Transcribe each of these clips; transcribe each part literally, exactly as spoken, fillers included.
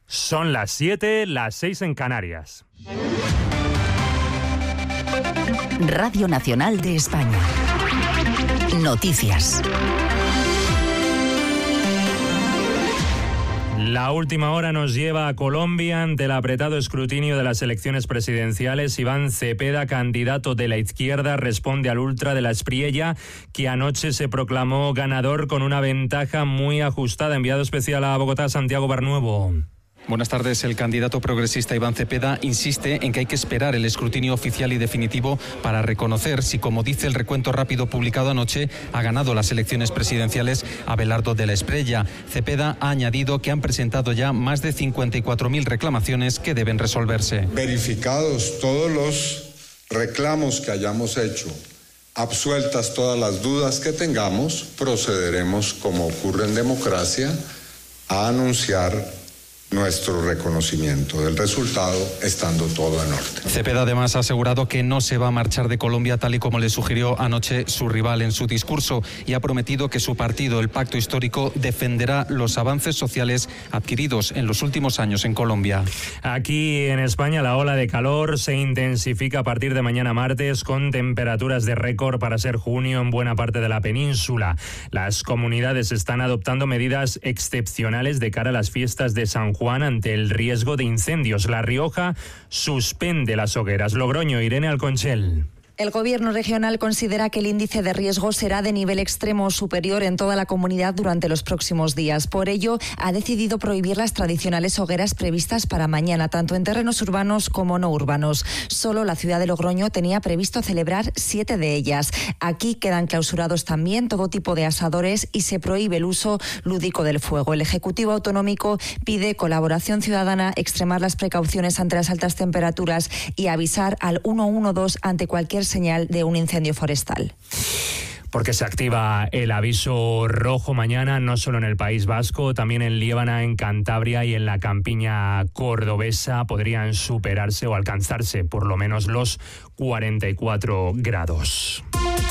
Son las siete, las seis en Canarias. Radio Nacional de España. Noticias. La última hora nos lleva a Colombia. Ante el apretado escrutinio de las elecciones presidenciales, Iván Cepeda, candidato de la izquierda, responde al ultra de la Espriella, que anoche se proclamó ganador con una ventaja muy ajustada. Enviado especial a Bogotá, Santiago Barnuevo. Buenas tardes. El candidato progresista Iván Cepeda insiste en que hay que esperar el escrutinio oficial y definitivo para reconocer si, como dice el recuento rápido publicado anoche, ha ganado las elecciones presidenciales Abelardo de la Espriella. Cepeda ha añadido que han presentado ya más de cincuenta y cuatro mil reclamaciones que deben resolverse. Verificados todos los reclamos que hayamos hecho, absueltas todas las dudas que tengamos, procederemos, como ocurre en democracia, a anunciar nuestro reconocimiento del resultado, estando todo en orden. Cepeda además ha asegurado que no se va a marchar de Colombia, tal y como le sugirió anoche su rival en su discurso, y ha prometido que su partido, el Pacto Histórico, defenderá los avances sociales adquiridos en los últimos años en Colombia. Aquí en España la ola de calor se intensifica a partir de mañana martes, con temperaturas de récord para ser junio en buena parte de la península. Las comunidades están adoptando medidas excepcionales de cara a las fiestas de San Juan Juan ante el riesgo de incendios. La Rioja suspende las hogueras. Logroño, Irene Alconchel. El Gobierno regional considera que el índice de riesgo será de nivel extremo o superior en toda la comunidad durante los próximos días. Por ello, ha decidido prohibir las tradicionales hogueras previstas para mañana, tanto en terrenos urbanos como no urbanos. Solo la ciudad de Logroño tenía previsto celebrar siete de ellas. Aquí quedan clausurados también todo tipo de asadores y se prohíbe el uso lúdico del fuego. El Ejecutivo Autonómico pide colaboración ciudadana, extremar las precauciones ante las altas temperaturas y avisar al uno uno dos ante cualquier señal de un incendio forestal. Porque se activa el aviso rojo mañana, no solo en el País Vasco, también en Liébana, en Cantabria y en la campiña cordobesa podrían superarse o alcanzarse por lo menos los cuarenta y cuatro grados.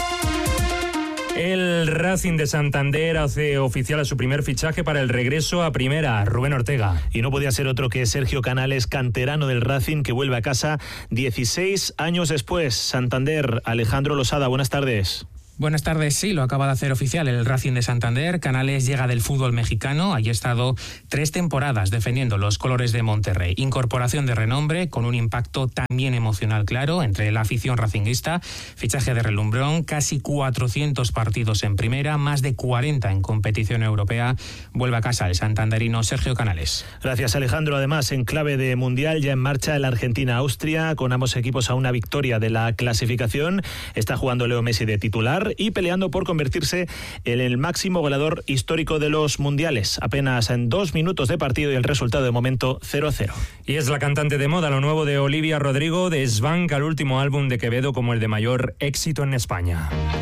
El Racing de Santander hace oficial a su primer fichaje para el regreso a primera, Rubén Ortega. Y no podía ser otro que Sergio Canales, canterano del Racing, que vuelve a casa dieciséis años después. Santander, Alejandro Losada, buenas tardes. Buenas tardes, sí, lo acaba de hacer oficial el Racing de Santander. Canales llega del fútbol mexicano, allí ha estado tres temporadas defendiendo los colores de Monterrey. Incorporación de renombre con un impacto también emocional claro entre la afición racinguista. Fichaje de relumbrón, casi cuatrocientos partidos en primera, más de cuarenta en competición europea. Vuelve a casa el santanderino Sergio Canales. Gracias, Alejandro. Además, en clave de mundial, ya en marcha el Argentina-Austria, con ambos equipos a una victoria de la clasificación. Está jugando Leo Messi de titular y peleando por convertirse en el máximo goleador histórico de los mundiales. Apenas en dos minutos de partido y el resultado de momento cero a cero. Y es la cantante de moda. Lo nuevo de Olivia Rodrigo desbanca el último álbum de Quevedo como el de mayor éxito en España.